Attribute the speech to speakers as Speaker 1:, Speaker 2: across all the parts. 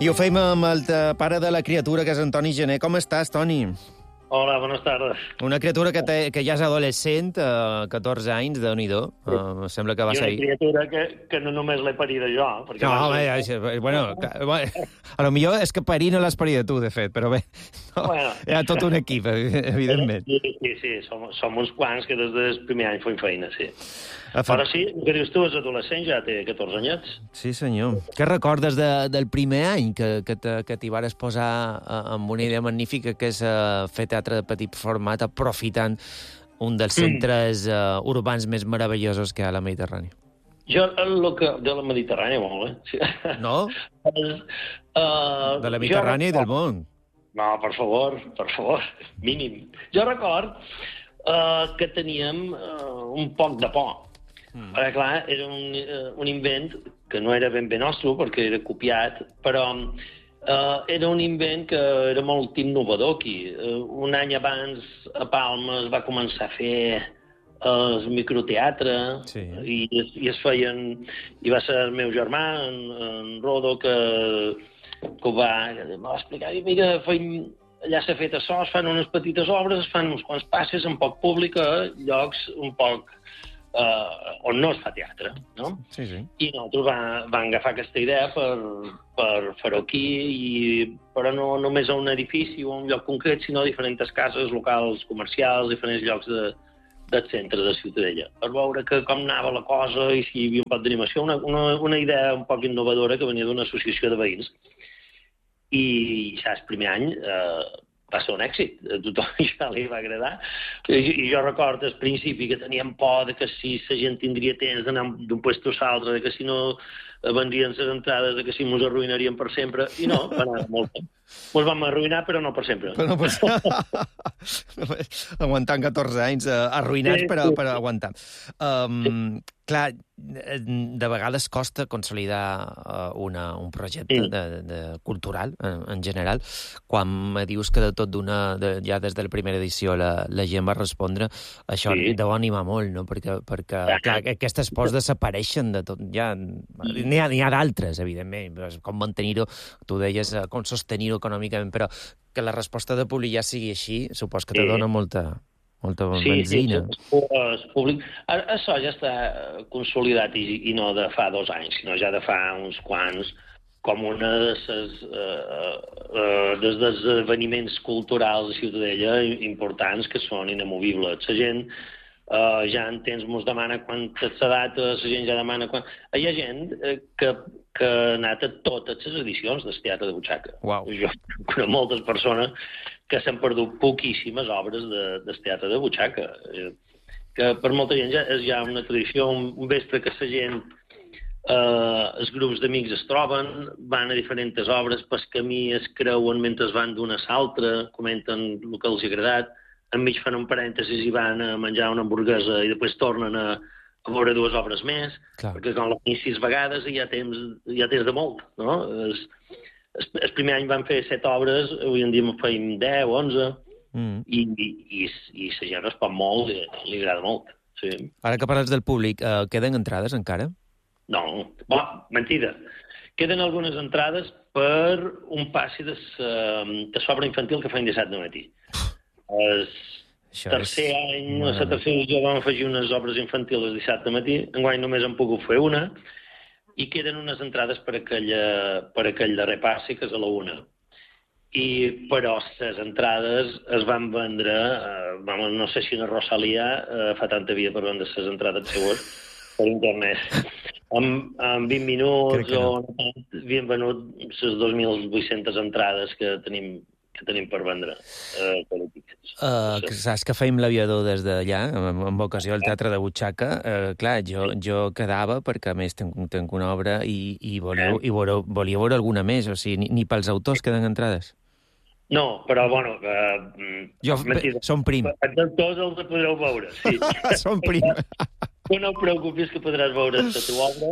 Speaker 1: I ho feim amb el pare de la criatura, que és Antoni Gené. Com estàs, Toni?
Speaker 2: Hola, buenas tardes.
Speaker 1: Una criatura que ja és adolescent, 14 anys, Déu-n'hi-do. Sembla que va ser...
Speaker 2: I una criatura que no només l'he parida jo.
Speaker 1: No, home, bueno, a lo millor és que parir no l'has parida tu, de fet, però bé, no, bueno, hi ha tot un equip, evidentment.
Speaker 2: Sí, som uns quants que des del primer any fem feina, sí. Però sí, el que dius tu, és adolescent, ja té 14 anyets.
Speaker 1: Sí, senyor. Què recordes del primer any que t'hi vares posar amb una idea magnífica, que és fer teatre de petit format, aprofitant un dels centres urbans més meravellosos que hi ha a la Mediterrània?
Speaker 2: Jo, de la Mediterrània, molt bé. Sí.
Speaker 1: No? De la Mediterrània i del món.
Speaker 2: No, per favor, mínim. Jo record que teníem un poc de por. Perquè, clar, era un invent que no era ben bé nostre, perquè era copiat, però era un invent que era molt innovador aquí. Un any abans, a Palma, es va començar a fer el microteatre, sí. i es feien... I va ser el meu germà, en Rodo, que ho va explicar. I mira, allà s'ha fet això, es fan unes petites obres, es fan uns quants passes en poc públic a llocs un poc... on no es fa teatre, no?
Speaker 1: Sí.
Speaker 2: I nosaltres vam agafar aquesta idea per fer-ho aquí, però no només a un edifici o a un lloc concret, sinó a diferents cases, locals, comercials, diferents llocs del centre de Ciutadella, per veure com anava la cosa i si hi havia un poc d'animació, una idea un poc innovadora que venia d'una associació de veïns. I saps, el primer any va ser un èxit, a tothom ja li va agradar. I jo recordo al principi que teníem por de que si la gent tindria temps d'anar d'un lloc a l'altre, de que si no vendrien les entrades, de que si ens arruïnarien per sempre, i no, va anar molt bé. Ens vam arruïnar, però no per sempre.
Speaker 1: Però no per sempre. Aguantant 14 anys, arruïnats, però aguantar. Clar, de vegades costa consolidar un projecte cultural, en general. Quan me dius que de tot ja des de la primera edició la gent va respondre, això deu animar molt, no? Perquè clar, aquestes pors desapareixen de tot. N'hi ha d'altres, evidentment, com mantenir-ho, tu deies, com sostenir-ho econòmicament, però que la resposta de públic ja sigui així, supos que te dona molta benzina.
Speaker 2: Sí, el públic... Això ja està consolidat i no de fa 2 anys, sinó ja de fa uns quants, com una dels esdeveniments culturals de Ciutadella importants que són inamovibles. La gent ja en temps mos demana quantes dates, la gent ja demana quan... Hi ha gent que ha anat a totes les edicions del Teatre de Butxaca.
Speaker 1: Wow.
Speaker 2: Jo conec moltes persones que s'han perdut poquíssimes obres del Teatre de Butxaca. Que per molta gent és ja una tradició, un vespre que la gent, els grups d'amics es troben, van a diferents obres, pel camí es creuen mentre van d'una a l'altra, comenten el que els ha agradat, enmig fan un parèntesis i van a menjar una hamburguesa i després tornen a veure 2 obres més, perquè quan la fem 6 vegades hi ha temps de molt, no? El primer any van fer 7 obres, avui en dia en feim 10 o 11, i la gent es pot molt, li agrada molt. Sí.
Speaker 1: Ara que parles del públic, queden entrades encara?
Speaker 2: No, mentida. Queden algunes entrades per un passi de l'obra infantil que feim dissabte al matí. El tercer any, a la tercera edició vam afegir unes obres infantils el dissabte al matí, enguany només hem pogut fer una, i queden unes entrades per aquell darrer passi, que és a la 1. Però les entrades es van vendre, no sé si una Rosalia fa tanta via per vendre les entrades seues per internet. En 20 minuts havien venut les 2.800 entrades que tenim per vendre.
Speaker 1: Saps que feim l'aviador des d'allà, en ocasió al Teatre de Butxaca. Clar, jo quedava, perquè a més tenc una obra i volia veure alguna més, o sigui, ni pels autors queden entrades.
Speaker 2: No, però, bueno...
Speaker 1: Som prim.
Speaker 2: Els autors els podreu veure, sí.
Speaker 1: Som prim.
Speaker 2: Tu no et preocupis que podràs veure la teva obra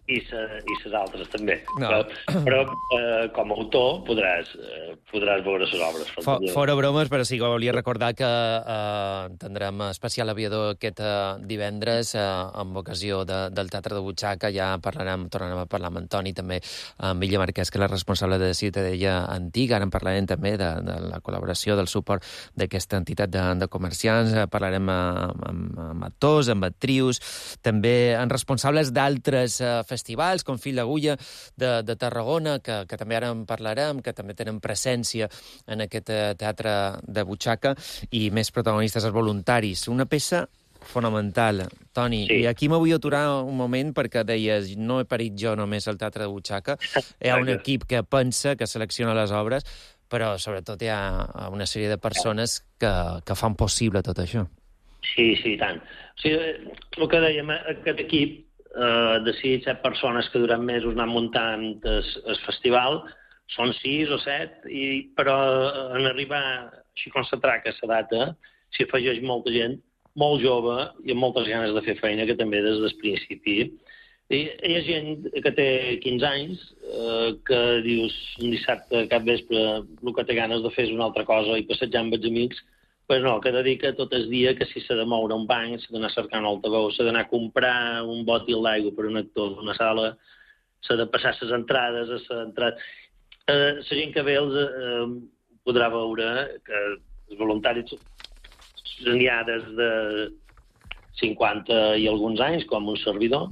Speaker 2: i les altres també.
Speaker 1: No.
Speaker 2: Però com a autor podràs veure les obres.
Speaker 1: Fora bromes, però sí que volia recordar que tindrem especial aviador aquest divendres amb ocasió del Teatre de Butxaca. Ja tornarem a parlar amb Antoni, també amb Illa Marquès, que és la responsable de Ciutadella Antiga. Ara en parlarem també de la col·laboració, del suport d'aquesta entitat de comerciants. Parlarem amb actors, amb actrius, també amb responsables d'altres festivals, com Fil d'Agulla de Tarragona, que també ara en parlarem, que també tenen presència en aquest teatre de Butxaca, i més protagonistes, els voluntaris. Una peça fonamental, Toni. Sí. I aquí m'ho vull aturar un moment perquè deies, no he parit jo només al teatre de Butxaca, hi ha un equip que pensa, que selecciona les obres, però sobretot hi ha una sèrie de persones que fan possible tot això.
Speaker 2: Sí, i tant. O sigui, el que dèiem, aquest equip de 6 o 7 persones que durant mesos anem muntant el festival, són 6 o 7, però en arribar, així com s'atraca la data, s'hi afegeix molta gent, molt jove i amb moltes ganes de fer feina, que també des del principi. Hi ha gent que té 15 anys, que dius un dissabte cap vespre el que té ganes de fer és una altra cosa i passejar amb els amics, però no, que dedica tot el dia, que si s'ha de moure un banc, s'ha d'anar cercant un altaveu, s'ha d'anar a comprar un bòtil d'aigua per un actor d'una sala, s'ha de passar les entrades, la gent que ve podrà veure que els voluntaris n'hi ha des de 50 i alguns anys, com un servidor,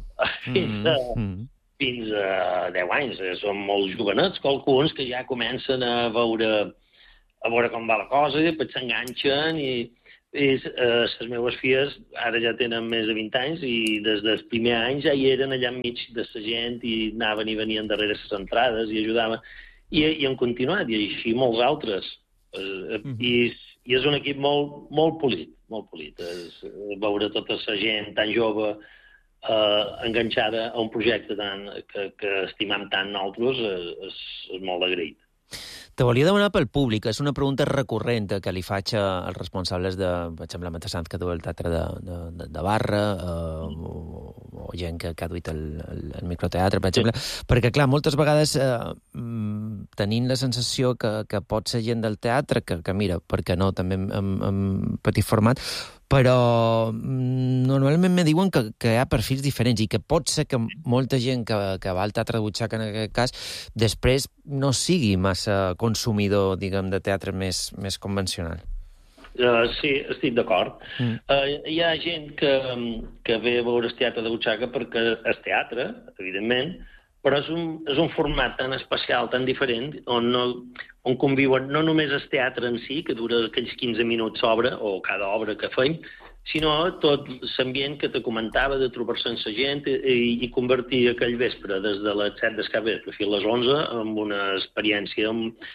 Speaker 2: fins a 10 anys. Són molt jovenets, alguns que ja comencen a veure com va la cosa, i després s'enganxen, i les meves filles ara ja tenen més de 20 anys i des dels primers anys ja hi eren allà enmig de la gent i anaven i venien darrere les entrades i ajudaven. I han continuat, i així molts altres. I és un equip molt polit, molt polit. Veure tota la gent tan jove enganxada a un projecte que estimam tant nosaltres és molt agraït.
Speaker 1: Te volia demanar pel públic, és una pregunta recurrent que li faig als responsables de, per exemple, Matasant, que du el teatre de Barra, o gent que ha duit el microteatre, per exemple, perquè, clar, moltes vegades tenint la sensació que pot ser gent del teatre, que mira, per què no, també en petit format, però normalment me diuen que hi ha perfils diferents i que pot ser que molta gent que va al teatre de Butxaca, en aquest cas, després no sigui massa consumidor, diguem, de teatre més convencional.
Speaker 2: Sí, estic d'acord. Hi ha gent que ve a veure el teatre de Butxaca perquè és teatre, evidentment, però és un format tan especial, tan diferent, on conviuen no només el teatre en si, que dura aquells 15 minuts obra, o cada obra que fem, sinó tot l'ambient que te comentava de trobar-se amb la gent i convertir aquell vespre, des de les 7 del capvespre fins a les 11, en una experiència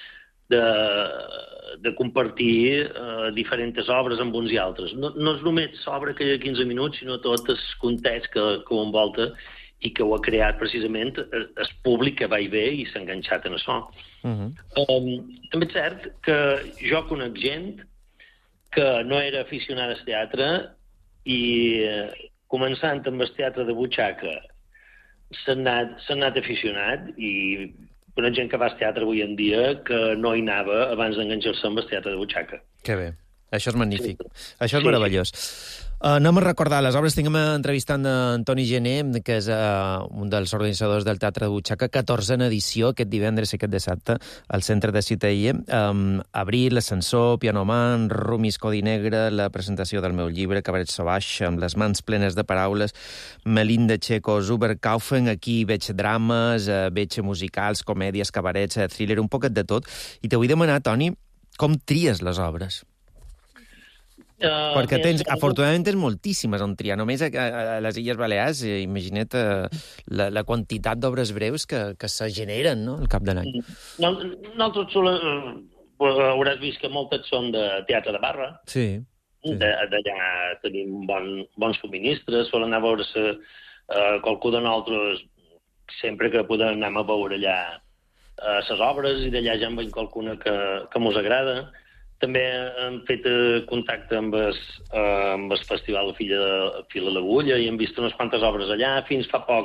Speaker 2: de compartir diferents obres amb uns i altres. No és només l'obra que hi ha 15 minuts, sinó tot el context que ho envolta i que ho ha creat precisament el públic que va i ve i s'ha enganxat en això. També és cert que jo conec gent que no era aficionada al teatre i començant amb el teatre de Butxaca s'han anat aficionat, i conec gent que va al teatre avui en dia que no hi anava abans d'enganxar-se amb el teatre de Butxaca.
Speaker 1: Que bé. Això és magnífic. Això és meravellós. Anem a recordar les obres. Tinguem entrevistant Antoni Gené, que és un dels organitzadors del Teatre de Butxaca, 14a edició, aquest divendres i aquest dissabte, al centre de Ciutadella. Abril, l'ascensor, Pianoman, Rumis Codi Negre, la presentació del meu llibre, Cabaret Sauvage, amb les mans plenes de paraules, Melinda Checo, Zuberkaufen. Aquí veig drames, veig musicals, comèdies, cabarets, thriller, un poquet de tot. I te vull demanar, Toni, com tries les obres? Perquè afortunadament tens moltíssimes on triar. Només a les Illes Balears, imagina't la quantitat d'obres breus que se generen, no?, al cap de l'any.
Speaker 2: Nosaltres hauràs vist que moltes són de teatre de Barra.
Speaker 1: Sí.
Speaker 2: D'allà tenim bons subministres, solen anar a veure qualcú de nosaltres, sempre que podem anar a veure allà les obres, i d'allà ja en veiem qualcuna que mos agrada. També hem fet contacte amb el Festival de Fila de l'Agulla i hem vist unes quantes obres allà. Fins fa poc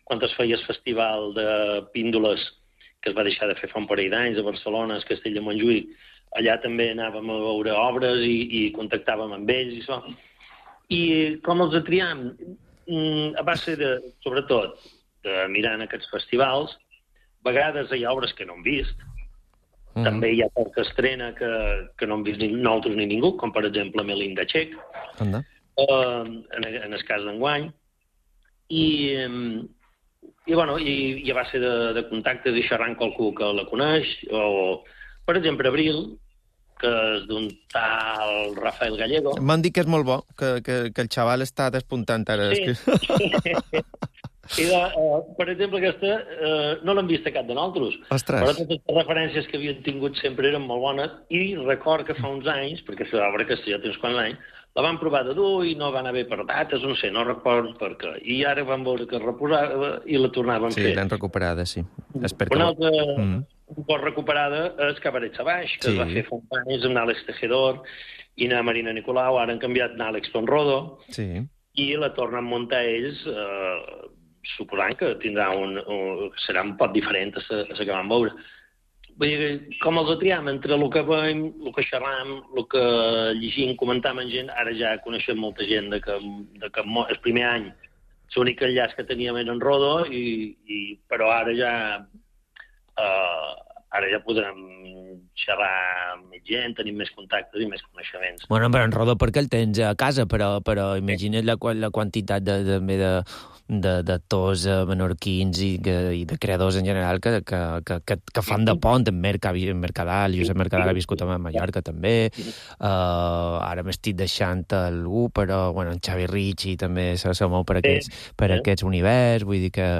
Speaker 2: quan es feia el festival de píndoles, que es va deixar de fer fa un parell d'anys a Barcelona, a Castell de Montjuïc, allà també anàvem a veure obres i contactàvem amb ells i això. I com els triam? A base de, sobretot, de mirar en aquests festivals, a vegades hi ha obres que no hem vist, també hi ha poca estrena que no hem vist nosaltres ni ningú, com per exemple Melinda Txec, en el cas d'enguany, i a base de contactes i xerrar amb qualcú que la coneix, o, per exemple, Abril, que és d'un tal Rafael Gallego.
Speaker 1: M'han dit que és molt bo, que el xaval està despuntant ara.
Speaker 2: Sí. I per exemple, aquesta no l'hem vist a cap de nosaltres.
Speaker 1: Ostres.
Speaker 2: Però totes les referències que havien tingut sempre eren molt bones i record que fa uns anys, perquè és l'obra que ja tens quants anys, la van provar de dur i no van haver per dates, no sé, no record per què. I ara van veure que es reposava i la tornaven a fer.
Speaker 1: Sí, l'han recuperada, sí.
Speaker 2: Una altra un poc recuperada és Cabaret Sabaix, que es va fer fa uns anys amb Àlex Tejedor i na Marina Nicolau, ara han canviat Àlex Tonrodo, i la tornen a muntar ells, suposant que tindrà serà un pot diferent a la que vam veure. Vull dir, com els triem entre el que veiem, el que xerram, el que llegim, comentam amb gent, ara ja coneixem molta gent de que el primer any l'únic enllaç que teníem era en Rodó, però ara ja podrem xerrar amb més gent, tenim més contactes i més coneixements.
Speaker 1: Bueno, però en Rodó perquè el tens a casa, però imagina't la quantitat d'actors menorquins i de creadors en general que fan de pont, en Mercadal, Josep Mercadal ha viscut a Mallorca també, ara m'estic deixant algú, però en Xavi Ricci també se mou per aquests univers, vull dir que